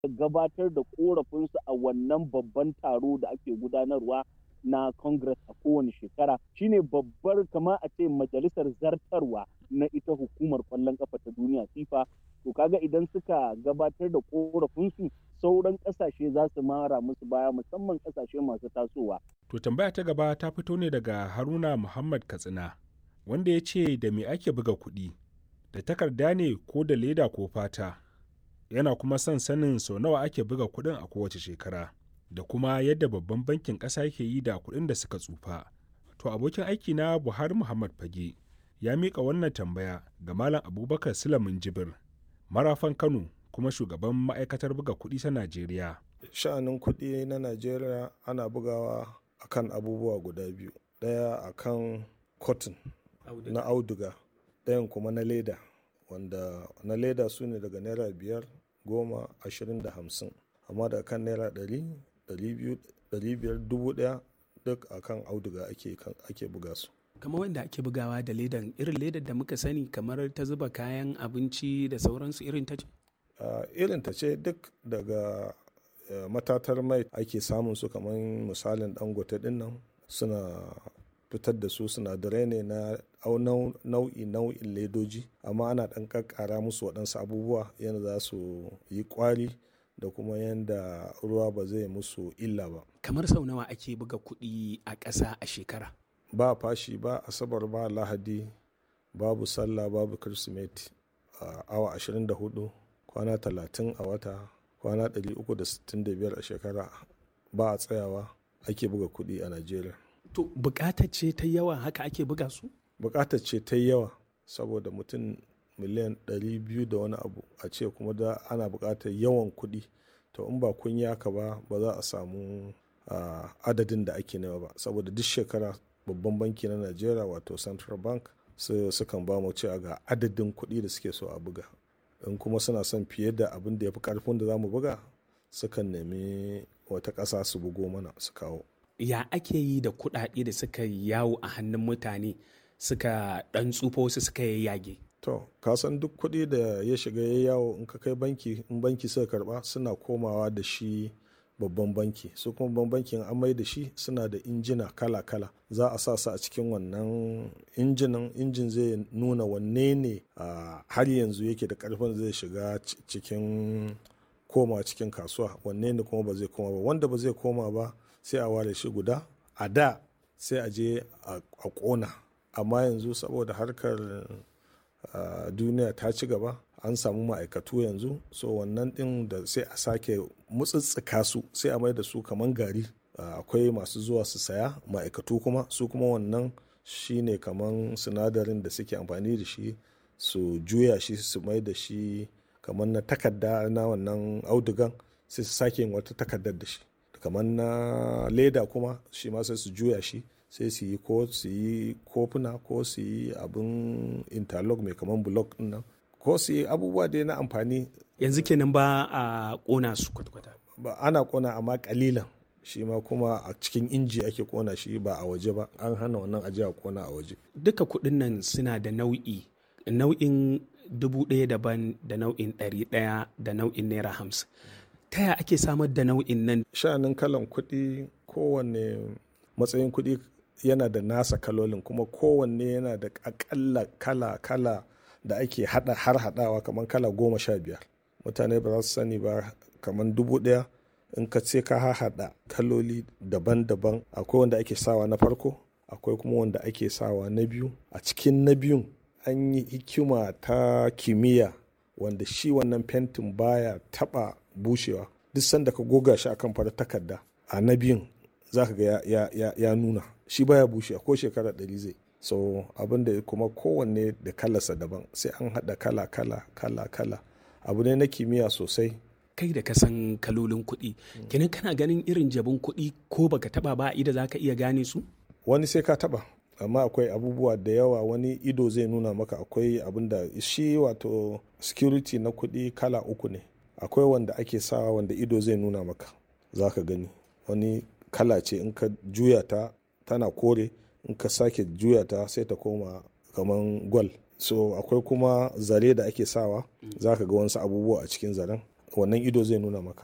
gabatar da korafinsu a wannan babban taro da ake gudanarwa na Congress a kowane shekara. Shine babbar kama a ce majalisar zartarwa na ita hukumar ƙwallon ƙafa ta duniya FIFA. To kaga idan suka gabatar da korafinsu sauran ƙasashe za su mara musu baya, musamman ƙasashe masu tasowa. To tambaya ta gaba ta fito ne daga Haruna Muhammad Katsina, wanda ya ce da me ake buga kuɗi, da takarda ne ko da leda ko fata? Yana kuma son sanin sau nawa ake buga kuɗin a kowace shekara, da kuma yadda babban bankin ƙasa yake yi da kuɗin da suka tsufa. To abokin aiki na Buhari Muhammad Fage ya miƙa wannan tambaya ga Malam Abubakar Sulamin Jibir, marafan Kano kuma shugaban ma'aikatar buga kuɗi ta Najeriya. Sha'anin kuɗi na Najeriya ana bugawa akan abubuwa guda biyu. Ɗaya akan cotton na auduga, ɗayan kuma na leda, wanda na leda su ne daga naira 5, 10, 20 da 50, amma da kan naira 100, 200, 500, 1000 duk akan auduga ake buga su. Kamar wanda ake bugawa da ledan, irin ledar da muka sani kamar ta zuba kayan abinci da sauransu, irin ta ce? Irin ta ce, duk daga matatar mai ake samun su, kamar misalin Dangote din nan suna fitar da su, sinadarai ne na nau'in ledoji, amma ana ɗan ƙaƙƙara musu waɗansu abubuwa yadda za su yi ƙwari da kuma yadda ruwa ba zai musu illa ba. Kamar sau nawa ake buga kuɗi a ƙasa a shekara? Ba fashi, ba asabar, ba lahadi, babu sallah, babu kirsimeti, awa 24, kwana 30 a wata, kwana 365 a shekara, ba a tsayawa ake buga kuɗi a Najeriya. To buƙatar ce ta yawa haka ake buga su? Buƙatar ce ta yawa saboda mutum miliyan 200 da wani abu, a ce kuma da ana buƙatar yawan kuɗi. To in ba kun yi haka ba za a samu adadin da ake nema ba, saboda duk shekara babban banki na Najeriya wato Central Bank sukan ba mu cewa ga adadin kuɗi da suke so a buga. In kuma suna son fiye da abin da ya fi ƙarfin da za mu buga, sukan nemi wata ƙasa su bugo mana su kawo. Ya ake yi da kuɗaɗe da suka yawo a hannun mutane suka ɗan tsufa, wasu suka yayyage? To, ka san duk kuɗi da ya shiga ya yawo, in ka kai banki, in banki suka karɓa suna komawa da shi babban banki. Su kuma babban bankin an mai da shi suna da injina kala-kala. Za a sa su a cikin wannan injin zai nuna wanne ne har yanzu yake da ƙarfin zai shiga cikin kasuwa, wanne ne kuma ba zai koma ba. Wanda ba zai koma ba sai a ware shi guda, a da sai a je a ƙona, amma yanzu saboda harkar duniya ta ci gaba, an samu ma'aikatu yanzu, so wannan ɗin da sai a sake mutsitsika su, sai a mai da su kaman gari. Akwai masu zuwa su saya, ma'aikatu kuma su kuma wannan shine kaman sinadarin da suke amfani da shi su juya shi su mai da shi kamar na takarda na wannan audugan, sai su sake yin wata takardar da shi. Kamar na leda kuma shi ma sai su juya shi, sai su yi kofuna, ko su yi abin interlock mai kamar block din nan, ko su yi abubuwa dai na amfani. Yanzu kenan ba a ƙona su kwata-kwata? Ba, ana ƙona amma ƙalilan, shi ma kuma a cikin inji ake ƙona shi, ba a waje ba. An hana wannan aje a ƙona a waje. Duka kuɗin nan suna da nau'in 1000 daban da nau'in 100 da nau'in naira 50. Ta yaya ake samar da nau'in nan? Sha'anin kalan kuɗi, kowanne matsayin kuɗi yana da nasa kalolin, kuma kowanne yana da akalla kala da ake haɗawa kamar kala 15. Mutane ba za su sani ba, kamar 1000 in ka ce ka haɗa kaloli daban-daban. Akwai wanda ake sawa na farko, akwai kuma wanda ake sawa na biyu. A cikin na biyun an yi hikima ta kimiyya, wanda shi wannan fentin baya taɓa bushewa. Duk sanda ka goga shi akan farar takarda, a na biyun za ka ga ya nuna shi baya bushewa ko shekara 100 zai. So abin da kuma kowanne da kalarsa daban, sai an haɗa kala. Abu ne na kimiyya sosai. Kai da ka san kalolin kuɗi, kenan kana ganin irin jabin kuɗi ko baka taba ba ido za ka iya gane su? Wani sai ka taba, amma akwai abubuwa da yawa, wani ido zai nuna maka. Akwai abin da shi wato security na kuɗi kala 3 ne. Akwai wanda ake sawa wanda ido zai nuna maka, za ka gani. Wani kala ce in ka juya ta tana kore, in ka sake juya ta sai ta koma kaman gwal. So akwai kuma zare da ake sawa, za ka ga wasu abubuwa a cikin zaren. wannan ido zai nuna maka.